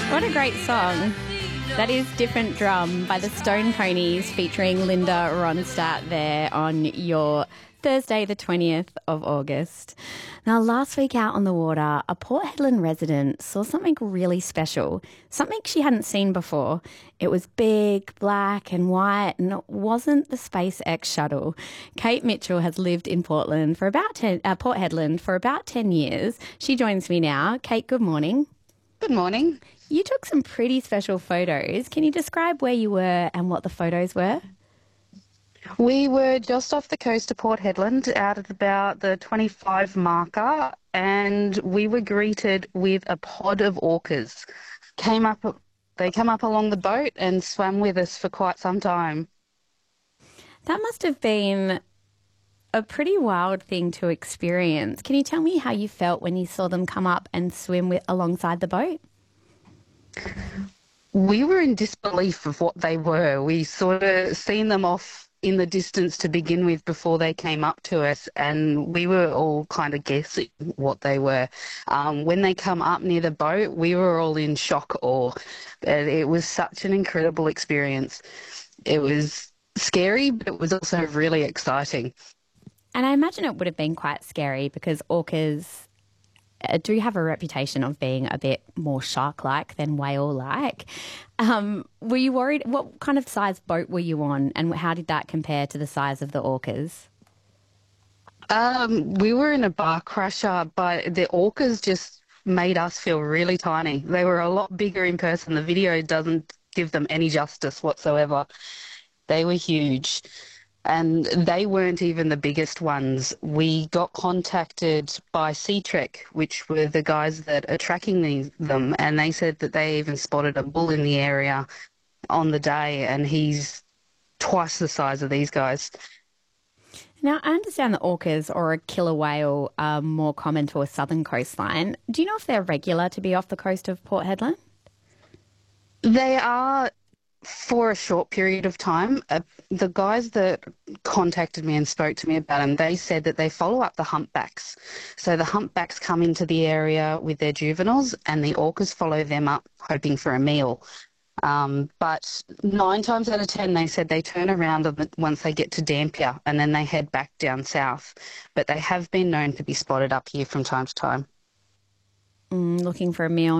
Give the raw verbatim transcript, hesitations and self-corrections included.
What a great song. That is Different Drum by the Stone Ponies featuring Linda Ronstadt there on your Thursday the twentieth of August. Now, last week out on the water, a Port Hedland resident saw something really special, something she hadn't seen before. It was big, black and white, and it wasn't the SpaceX shuttle. Kate Mitchell has lived in Portland for about ten, uh, Port Hedland for about ten years. She joins me now. Kate, good morning. Good morning. You took some pretty special photos. Can you describe where you were and what the photos were? We were just off the coast of Port Hedland, out at about the twenty-five marker, and we were greeted with a pod of orcas. Came up, they came up along the boat and swam with us for quite some time. That must have been a pretty wild thing to experience. Can you tell me how you felt when you saw them come up and swim with, alongside the boat? We were in disbelief of what they were. We sort of seen them off in the distance to begin with before they came up to us, and we were all kind of guessing what they were. Um, when they come up near the boat, we were all in shock awe. It was such an incredible experience. It was scary, but it was also really exciting. And I imagine it would have been quite scary because orcas do have a reputation of being a bit more shark-like than whale-like. Um, were you worried? What kind of size boat were you on, and how did that compare to the size of the orcas? Um, we were in a bar crusher, but the orcas just made us feel really tiny. They were a lot bigger in person. The video doesn't give them any justice whatsoever. They were huge. And they weren't even the biggest ones. We got contacted by SeaTrek, which were the guys that are tracking these, them, and they said that they even spotted a bull in the area on the day, and he's twice the size of these guys. Now, I understand that orcas or a killer whale are more common to a southern coastline. Do you know if they're regular to be off the coast of Port Hedland? They are for a short period of time. Uh, the guys that contacted me and spoke to me about them, they said that they follow up the humpbacks. So the humpbacks come into the area with their juveniles and the orcas follow them up hoping for a meal. Um, but nine times out of ten, they said they turn around on the, once they get to Dampier and then they head back down south. But they have been known to be spotted up here from time to time. Mm, looking for a meal.